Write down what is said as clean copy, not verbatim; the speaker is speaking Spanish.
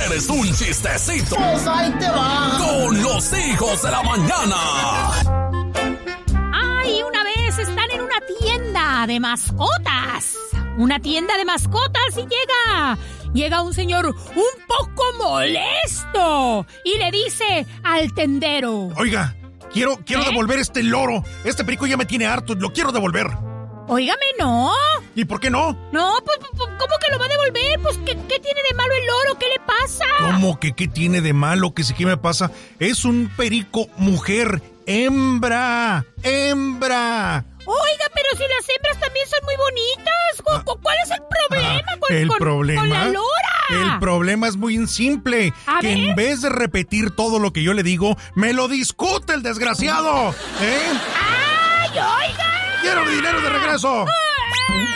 ¿Quieres un chistecito? Pues ahí te va. Con los hijos de la mañana. Ay, una vez están en una tienda de mascotas. Una tienda de mascotas y llega un señor un poco molesto y le dice al tendero: Oiga, quiero devolver este loro. Este perico ya me tiene harto, lo quiero devolver. Óigame, no. ¿Y por qué no? No, pues, ¿cómo que lo va a devolver? Pues, ¿qué tiene de malo el loro? ¿Qué le pasa? ¿Cómo que qué tiene de malo? ¿Que sí qué me pasa? Es un perico mujer, hembra. Oiga, pero si las hembras también son muy bonitas. ¿Cuál es el problema con la lora? El problema es muy simple. A ver. En vez de repetir todo lo que yo le digo, me lo discute el desgraciado. ¡Ay, oiga! ¡Quiero mi dinero de regreso!